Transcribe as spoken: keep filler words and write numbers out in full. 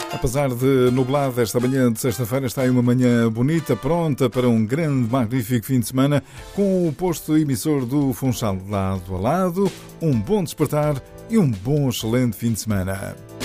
Apesar de nublado, esta manhã de sexta-feira está aí uma manhã bonita, pronta para um grande, magnífico fim de semana, com o posto emissor do Funchal lado a lado, um bom despertar e um bom, excelente fim de semana.